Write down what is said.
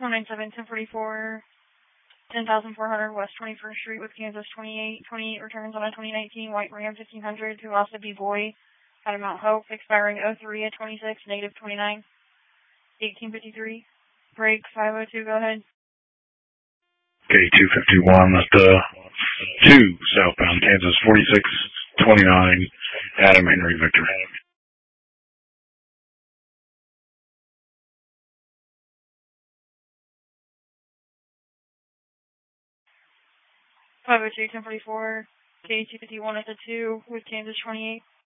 197-1044, 10,400 West 21st Street with Kansas 28. 28 returns on a 2019 white Ram 1500 to Asa B. Boy out of Mount Hope, expiring 03 at 26, negative 29, 1853. Break 502, go ahead. Okay, 251 at 2 southbound Kansas 4629, Adam Henry Victor. 502-1044, K251 at the 2 with Kansas 28.